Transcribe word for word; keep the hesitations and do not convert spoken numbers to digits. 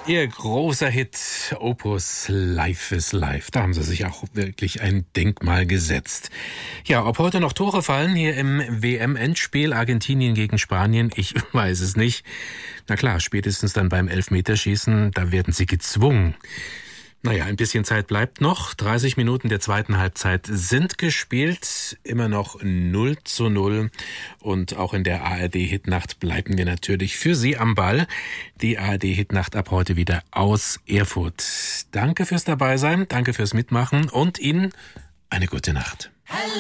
Ihr großer Hit Opus Life is Life. Da haben sie sich auch wirklich ein Denkmal gesetzt. Ja, ob heute noch Tore fallen hier im W M-Endspiel Argentinien gegen Spanien, ich weiß es nicht. Na klar, spätestens dann beim Elfmeterschießen, da werden sie gezwungen. Naja, ein bisschen Zeit bleibt noch. dreißig Minuten der zweiten Halbzeit sind gespielt. Immer noch null zu null. Und auch in der A R D-Hitnacht bleiben wir natürlich für Sie am Ball. Die A R D-Hitnacht ab heute wieder aus Erfurt. Danke fürs Dabeisein, danke fürs Mitmachen und Ihnen eine gute Nacht.